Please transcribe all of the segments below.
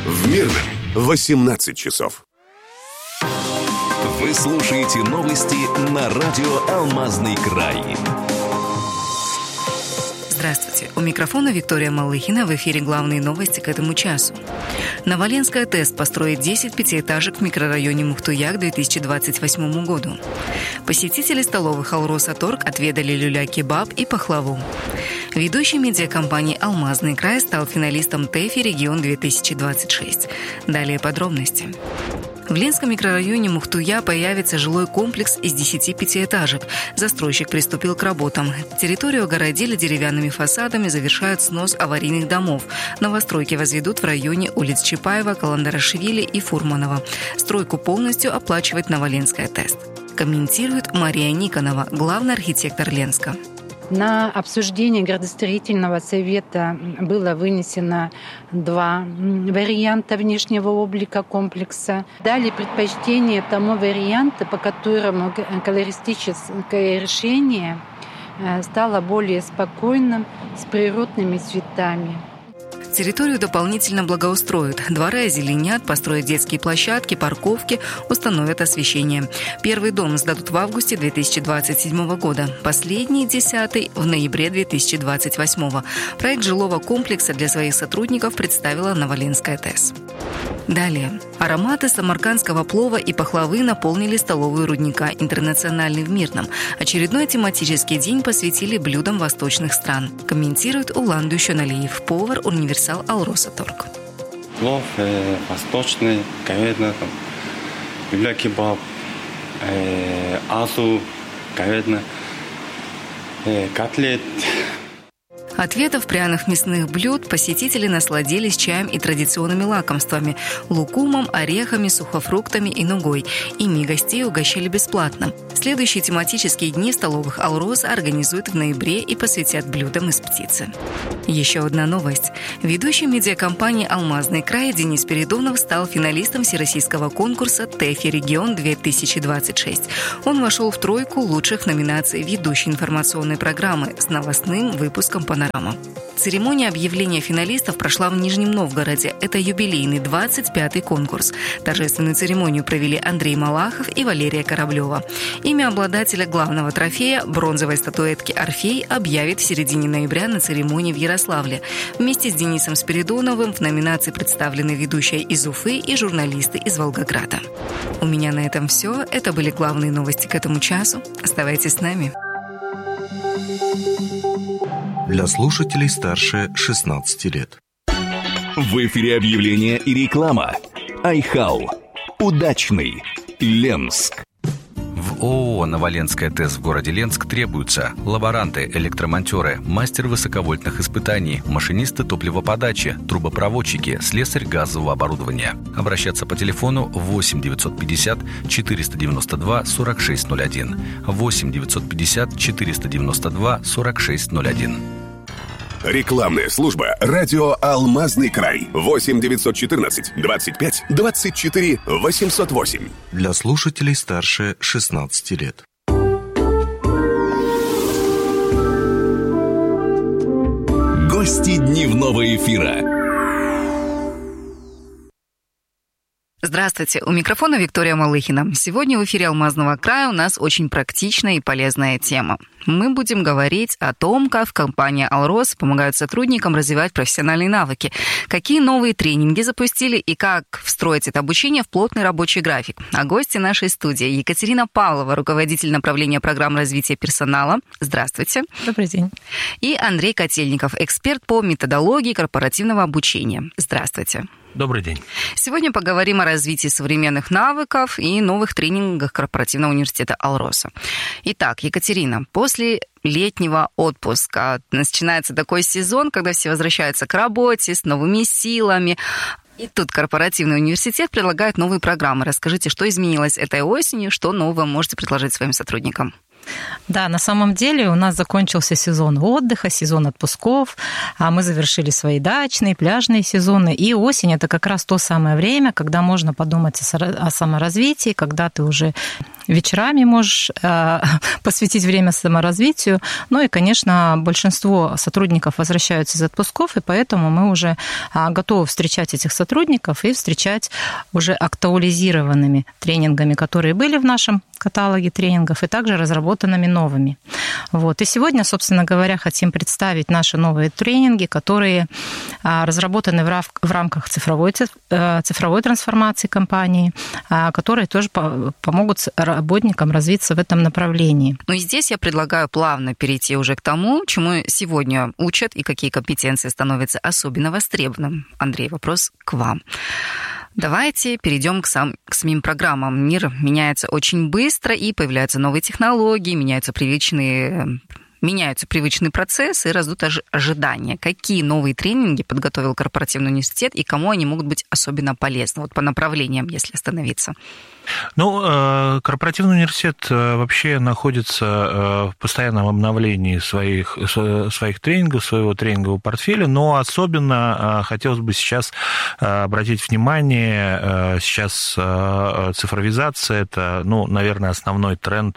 В Мирном 18 часов. Вы слушаете новости на радио «Алмазный край». Здравствуйте. У микрофона Виктория Малыхина. В эфире главные новости к этому часу. Новоленская ТЭС построит 10 пятиэтажек в микрорайоне Мухтуя к 2028 году. Посетители столовых «Алроса Торг» отведали люля-кебаб и пахлаву. Ведущий медиакомпании «Алмазный край» стал финалистом ТЭФИ «Регион-2026». Далее подробности. В Ленском микрорайоне Мухтуя появится жилой комплекс из 10 пятиэтажек. Застройщик приступил к работам. Территорию огородили деревянными фасадами, завершают снос аварийных домов. Новостройки возведут в районе улиц Чапаева, Каландарашвили и Фурманова. Стройку полностью оплачивает Новоленская ТЭС. Комментирует Мария Никонова, главный архитектор Ленска. На обсуждение градостроительного совета было вынесено 2 варианта внешнего облика комплекса. Дали предпочтение тому варианту, по которому колористическое решение стало более спокойным, с природными цветами. Территорию дополнительно благоустроят. Дворы озеленят, построят детские площадки, парковки, установят освещение. Первый дом сдадут в августе 2027 года. Последний, 10-й, в ноябре 2028. Проект жилого комплекса для своих сотрудников представила Новоленская ТЭС. Далее. Ароматы самаркандского плова и пахлавы наполнили столовую рудника «Интернациональный» в Мирном. Очередной тематический день посвятили блюдам восточных стран. Комментирует Улан Дущаналиев, повар «Универсал Алроса Торг». Плов восточный, говядина, люля-кебаб, азу, говядина, котлет. Ответов пряных мясных блюд посетители насладились чаем и традиционными лакомствами – лукумом, орехами, сухофруктами и нугой. Ими гостей угощали бесплатно. Следующие тематические дни в столовых «Алроса» организуют в ноябре и посвятят блюдам из птицы. Еще одна новость. Ведущий медиакомпании «Алмазный край» Денис Передонов стал финалистом всероссийского конкурса ТЭФИ «Регион-2026». Он вошел в тройку лучших номинаций ведущей информационной программы с новостным выпуском «Панорама». Церемония объявления финалистов прошла в Нижнем Новгороде. Это юбилейный 25-й конкурс. Торжественную церемонию провели Андрей Малахов и Валерия Кораблева. Имя обладателя главного трофея, бронзовой статуэтки «Орфей», объявит в середине ноября на церемонии в Ярославле. Вместе с Денисом Спиридоновым в номинации представлены ведущая из Уфы и журналисты из Волгограда. У меня на этом все. Это были главные новости к этому часу. Оставайтесь с нами. Для слушателей старше 16 лет. В эфире объявления и реклама. Айхал. Удачный. Ленск. В ООО «Новоленская ТЭС» в городе Ленск требуются лаборанты, электромонтеры, мастер высоковольтных испытаний, машинисты топливоподачи, трубопроводчики, слесарь газового оборудования. Обращаться по телефону 8 950 492 4601, 8 950 492 4601. Рекламная служба «Радио Алмазный край». 8 914 25 24 808. Для слушателей старше 16 лет. Гости дневного эфира. Здравствуйте, у микрофона Виктория Малыхина. Сегодня в эфире «Алмазного края» у нас очень практичная и полезная тема. Мы будем говорить о том, как в компании «Алрос» помогают сотрудникам развивать профессиональные навыки, какие новые тренинги запустили и как встроить это обучение в плотный рабочий график. А гости нашей студии Екатерина Павлова, руководитель направления программ развития персонала. Здравствуйте. Добрый день. И Андрей Котельников, эксперт по методологии корпоративного обучения. Здравствуйте. Добрый день. Сегодня поговорим о развитии современных навыков и новых тренингах корпоративного университета «Алроса». Итак, Екатерина, после летнего отпуска начинается такой сезон, когда все возвращаются к работе с новыми силами. И тут корпоративный университет предлагает новые программы. Расскажите, что изменилось этой осенью, что нового можете предложить своим сотрудникам? Да, на самом деле у нас закончился сезон отдыха, сезон отпусков, а мы завершили свои дачные, пляжные сезоны, и осень – это как раз то самое время, когда можно подумать о саморазвитии, когда ты уже вечерами можешь посвятить время саморазвитию. Ну и, конечно, большинство сотрудников возвращаются из отпусков, и поэтому мы уже готовы встречать этих сотрудников и встречать уже актуализированными тренингами, которые были в нашем каталоге тренингов, и также разработанными новыми. Вот. И сегодня, собственно говоря, хотим представить наши новые тренинги, которые разработаны в рамках цифровой трансформации компании, которые тоже помогут работникам развиться в этом направлении. Ну и здесь я предлагаю плавно перейти уже к тому, чему сегодня учат и какие компетенции становятся особенно востребованными. Андрей, вопрос к вам. Давайте перейдем к самим программам. Мир меняется очень быстро, и появляются новые технологии, меняются привычные процессы и растут ожидания. Какие новые тренинги подготовил корпоративный университет и кому они могут быть особенно полезны? Вот по направлениям, если остановиться. Ну, корпоративный университет вообще находится в постоянном обновлении своих тренингов, своего тренингового портфеля, но особенно хотелось бы сейчас обратить внимание, сейчас цифровизация – это, наверное, основной тренд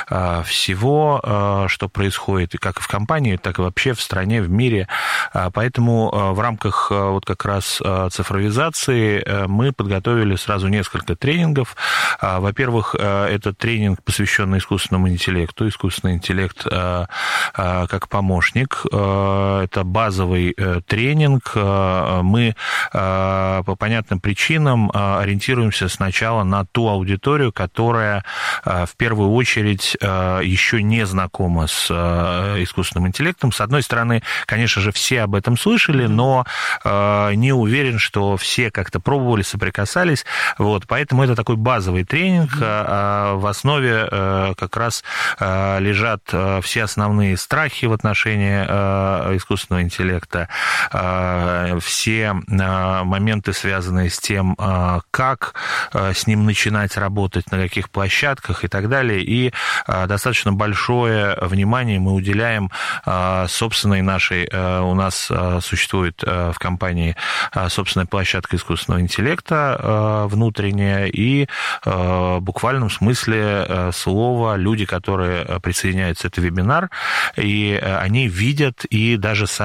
всего, что происходит, и как и в компании, так и вообще в стране, в мире. Поэтому в рамках вот как раз цифровизации мы подготовили сразу несколько тренингов. Во-первых, это тренинг, посвященный искусственному интеллекту. Искусственный интеллект как помощник. Это базовый тренинг. Мы по понятным причинам ориентируемся сначала на ту аудиторию, которая в первую очередь еще не знакома с искусственным интеллектом. С одной стороны, конечно же, все об этом слышали, но не уверен, что все как-то пробовали, соприкасались. Вот, поэтому это такой базовый тренинг. В основе как раз лежат все основные страхи в отношении искусственного интеллекта, все моменты, связанные с тем, как с ним начинать работать, на каких площадках и так далее. И достаточно большое внимание мы уделяем собственной нашей... У нас существует в компании собственная площадка искусственного интеллекта внутренняя, и в буквальном смысле слова люди, которые присоединяются, это вебинар, и они видят и даже сами